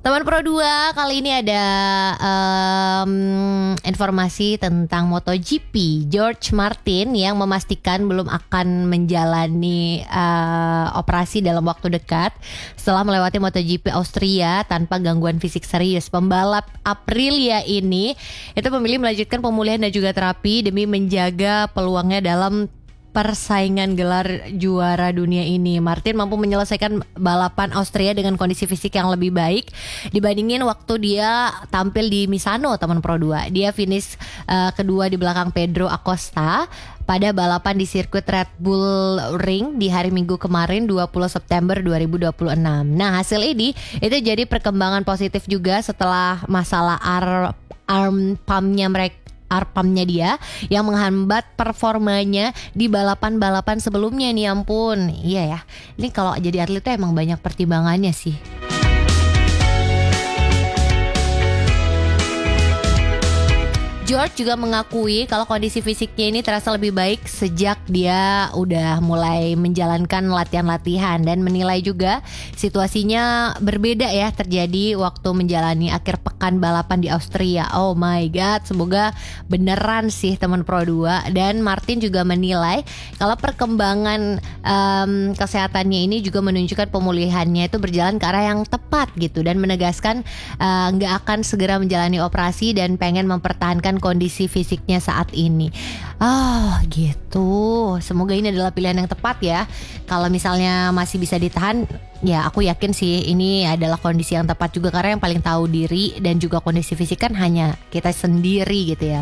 Teman Pro 2, kali ini ada informasi tentang MotoGP. George Martin yang memastikan belum akan menjalani operasi dalam waktu dekat setelah melewati MotoGP Austria tanpa gangguan fisik serius. Pembalap Aprilia ini itu memilih melanjutkan pemulihan dan juga terapi demi menjaga peluangnya dalam persaingan gelar juara dunia ini. Martin mampu menyelesaikan balapan Austria dengan kondisi fisik yang lebih baik dibandingin waktu dia tampil di Misano, teman Pro 2. Dia finish kedua di belakang Pedro Acosta pada balapan di sirkuit Red Bull Ring di hari Minggu kemarin 20 September 2026. Nah, hasil ini itu jadi perkembangan positif juga setelah masalah arm pumpnya dia yang menghambat performanya di balapan-balapan sebelumnya nih, ampun. Iya ya, ini kalau jadi atlet tuh emang banyak pertimbangannya sih. George juga mengakui kalau kondisi fisiknya ini terasa lebih baik sejak dia udah mulai menjalankan latihan-latihan dan menilai juga situasinya berbeda ya terjadi waktu menjalani akhir pekan balapan di Austria. Oh my god, semoga beneran sih teman Pro 2. Dan Martin juga menilai kalau perkembangan kesehatannya ini juga menunjukkan pemulihannya itu berjalan ke arah yang tepat gitu, dan menegaskan nggak akan segera menjalani operasi dan pengen mempertahankan kondisi fisiknya saat ini. Oh gitu. Semoga ini adalah pilihan yang tepat ya. Kalau misalnya masih bisa ditahan, ya aku yakin sih ini adalah kondisi yang tepat juga, karena yang paling tahu diri dan juga kondisi fisik kan hanya kita sendiri gitu ya.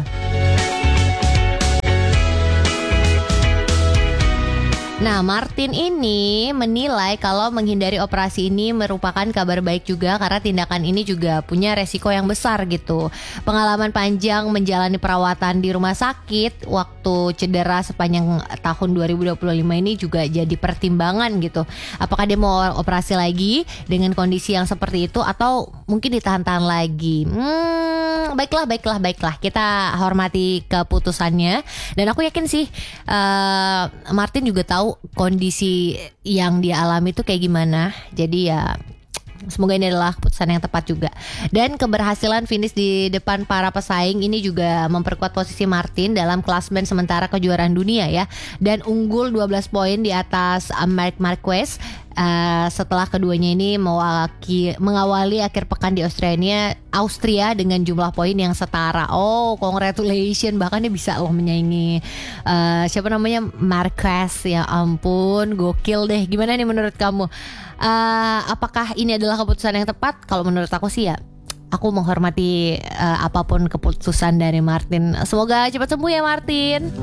Nah, Martin ini menilai kalau menghindari operasi ini merupakan kabar baik juga, karena tindakan ini juga punya resiko yang besar gitu. Pengalaman panjang menjalani perawatan di rumah sakit waktu cedera sepanjang tahun 2025 ini juga jadi pertimbangan gitu. Apakah dia mau operasi lagi dengan kondisi yang seperti itu atau mungkin ditahan-tahan lagi? Baiklah. Kita hormati keputusannya, dan aku yakin sih Martin juga tahu kondisi yang dia alami itu kayak gimana. Jadi ya semoga ini adalah keputusan yang tepat juga. Dan keberhasilan finish di depan para pesaing ini juga memperkuat posisi Martin dalam klasemen sementara kejuaraan dunia ya, dan unggul 12 poin di atas Marc Marquez setelah keduanya ini mengawali akhir pekan di Austria dengan jumlah poin yang setara. Oh, congratulations, bahkan dia bisa loh menyaingi siapa namanya, Marquez. Ya ampun, gokil deh. Gimana nih menurut kamu? Apakah ini adalah keputusan yang tepat? Kalau menurut aku sih ya, aku menghormati apapun keputusan dari Martin. Semoga cepat sembuh ya Martin.